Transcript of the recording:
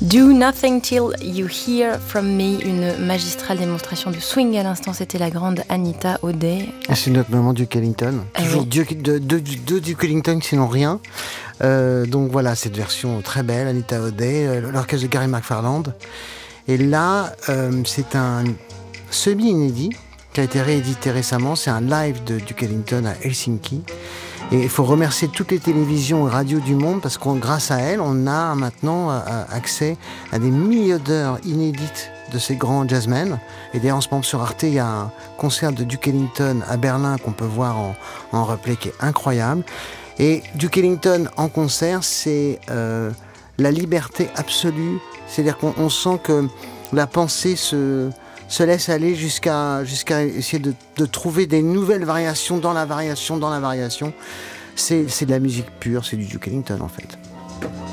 Do Nothing Till You Hear From Me, une magistrale démonstration de swing à l'instant, c'était la grande Anita O'Day. C'est notre moment Duke Ellington, toujours oui. deux Duke Ellington sinon rien. Donc voilà, cette version très belle, Anita O'Day, l'orchestre de Gary McFarland. Et là, c'est un semi-inédit qui a été réédité récemment, c'est un live de Duke Ellington à Helsinki. Et il faut remercier toutes les télévisions et radios du monde parce que grâce à elles, on a maintenant accès à des milliers d'heures inédites de ces grands jazzmen. Et d'ailleurs, en ce moment sur Arte, il y a un concert de Duke Ellington à Berlin qu'on peut voir en replay qui est incroyable. Et Duke Ellington en concert, c'est la liberté absolue. C'est-à-dire qu'on sent que la pensée se laisse aller jusqu'à essayer de trouver des nouvelles variations dans la variation. C'est de la musique pure, c'est du Duke Ellington en fait.